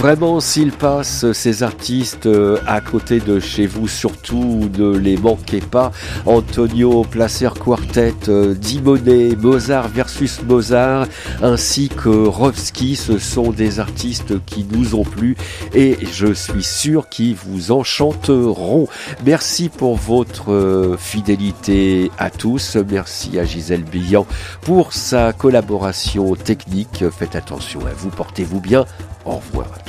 Vraiment, s'ils passent, ces artistes, à côté de chez vous, surtout ne les manquez pas. Antonio Placer Quartet, Dimonet, Mozart versus Mozart, ainsi que Rovski, ce sont des artistes qui nous ont plu et je suis sûr qu'ils vous enchanteront. Merci pour votre fidélité à tous. Merci à Gisèle Billan pour sa collaboration technique. Faites attention à vous, portez-vous bien. Au revoir.